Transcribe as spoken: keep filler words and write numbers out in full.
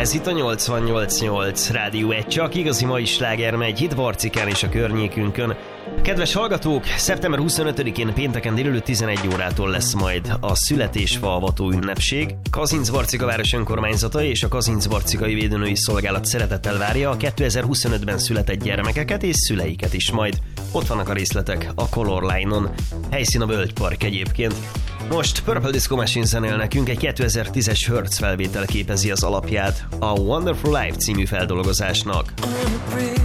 Ez itt a nyolcvannyolc nyolc Rádió egy, csak igazi mai sláger megy itt Varcikán és a környékünkön. Kedves hallgatók, szeptember huszonötödikén pénteken délelőtt tizenegy órától lesz majd a születésfa avató ünnepség. Kazincbarcika város önkormányzata és a Kazincbarcikai Védőnői Szolgálat szeretettel várja a kétezer-huszonötben született gyermekeket és szüleiket is majd. Ott vannak a részletek a Color Line-on. Helyszín a Völgypark egyébként. Most Purple Disco Machine zenél nekünk, egy kétezer-tízes Hertz felvétel képezi az alapját a Wonderful Life című feldolgozásnak.